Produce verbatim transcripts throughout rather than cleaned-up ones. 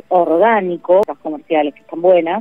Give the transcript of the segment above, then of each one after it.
orgánico, las comerciales que están buenas,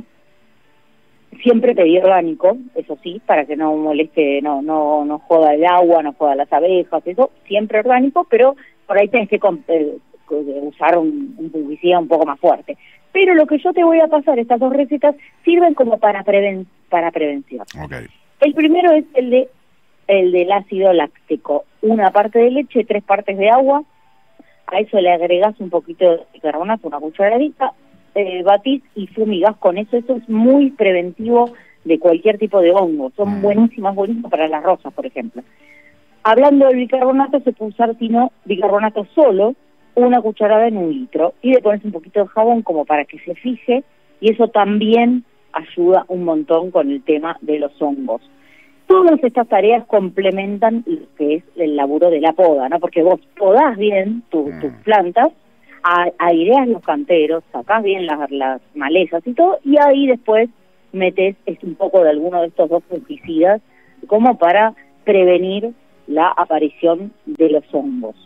siempre pedí orgánico, eso sí, para que no moleste, no no no joda el agua, no joda las abejas, eso, siempre orgánico, pero por ahí tenés que eh, usar un, un publicidad un poco más fuerte. Pero lo que yo te voy a pasar, estas dos recetas, sirven como para preven para prevención. Okay. El primero es el de el del ácido láctico, una parte de leche, tres partes de agua, a eso le agregás un poquito de bicarbonato, una cucharadita, eh, batís y fumigás con eso. Eso es muy preventivo de cualquier tipo de hongo, son mm. buenísimas, buenísimas para las rosas, por ejemplo. Hablando del bicarbonato, se puede usar, si no, bicarbonato solo, una cucharada en un litro, y le pones un poquito de jabón como para que se fije, y eso también ayuda un montón con el tema de los hongos. Todas estas tareas complementan lo que es el laburo de la poda, ¿no? Porque vos podás bien tu, tus plantas, a, aireás los canteros, sacás bien las, las malezas y todo, y ahí después metés un poco de alguno de estos dos fungicidas como para prevenir la aparición de los hongos.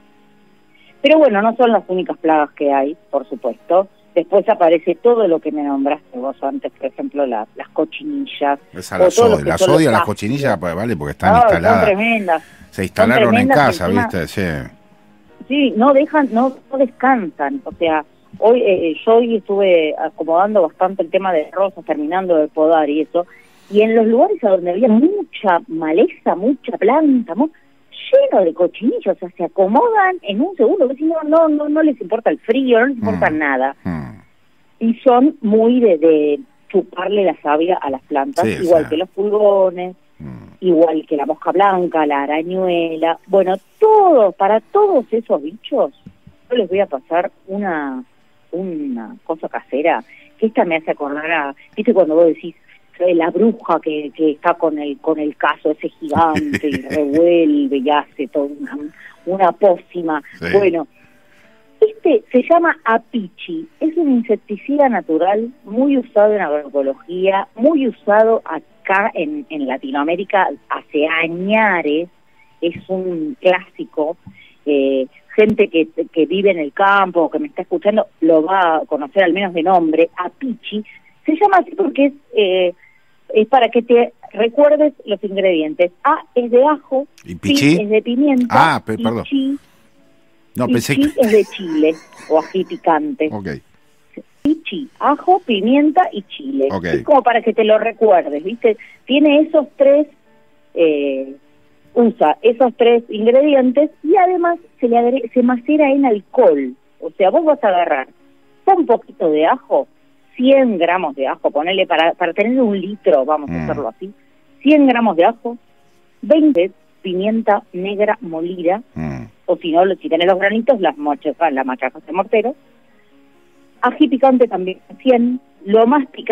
Pero bueno, no son las únicas plagas que hay, por supuesto. Después aparece todo lo que me nombraste vos antes, por ejemplo, la, las cochinillas. Esa la sodia, la sodia, las cochinillas, pues, vale, porque están no, instaladas. Son tremendas. Se instalaron en casa, encima, ¿viste? Sí. Sí, no dejan, no, no descansan. O sea, hoy eh, yo hoy estuve acomodando bastante el tema de rosas, terminando de podar y eso, y en los lugares a donde había mucha maleza, mucha planta, mu lleno de cochinillos, o sea, se acomodan en un segundo, que si no, no, no, no les importa el frío, no les importa mm. nada. Mm. Y son muy de, de chuparle la savia a las plantas, sí, igual o sea, que los pulgones, mm. igual que la mosca blanca, la arañuela. Bueno, todos, para todos esos bichos, yo les voy a pasar una, una cosa casera, que esta me hace acordar a, viste cuando vos decís, la bruja que, que está con el con el caso ese gigante y revuelve y hace toda una, una pócima. Sí. Bueno, este se llama apichi, es un insecticida natural muy usado en agroecología, muy usado acá en, en Latinoamérica hace añares, es un clásico. Eh, gente que, que vive en el campo, que me está escuchando, lo va a conocer al menos de nombre, apichi. Se llama así porque es... Eh, es para que te recuerdes los ingredientes. A es de ajo, ¿y pichí? Pi es de pimienta, ah, pe perdón. Pichí, no, pensé pichí que... es de chile o ají picante. Okay. Pichí, ajo, pimienta y chile. Okay. Es como para que te lo recuerdes, ¿viste? Tiene esos tres, eh, usa esos tres ingredientes y además se le agrega, se macera en alcohol. O sea, vos vas a agarrar un poquito de ajo, cien gramos de ajo, ponele para, para tener un litro, vamos mm. a hacerlo así, cien gramos de ajo, veinte pimienta negra molida, mm. o si no, si tenés los granitos, las mochas, la machajas de mortero, ají picante también cien, lo más picante